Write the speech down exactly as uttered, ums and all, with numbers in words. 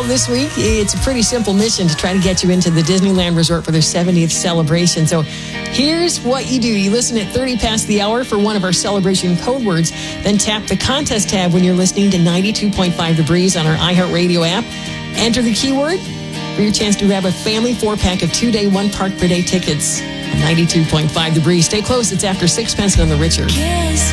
this week. It's a pretty simple mission to try to get you into the Disneyland Resort for their seventieth celebration. So here's what you do. You listen at thirty past the hour for one of our celebration code words. Then tap the contest tab when you're listening to ninety-two point five The Breeze on our iHeartRadio app. Enter the keyword for your chance to grab a family four-pack of two-day, one-park per day tickets. ninety-two point five The Breeze. Stay close. It's after sixpence on the Richer. Kiss